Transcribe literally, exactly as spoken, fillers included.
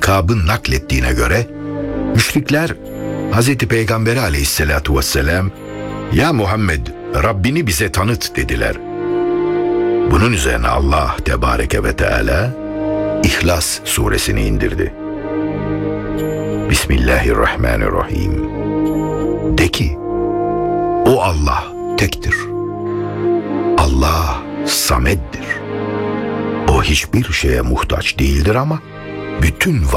Kab'ın naklettiğine göre müşrikler Hazreti Peygamberi aleyhissalatu vesselam "Ya Muhammed, Rabbini bize tanıt" dediler. Bunun üzerine Allah Tebareke ve Teala İhlas suresini indirdi. Bismillahirrahmanirrahim. De ki, o Allah tektir. Allah Samed'dir. O hiçbir şeye muhtaç değildir ama bütün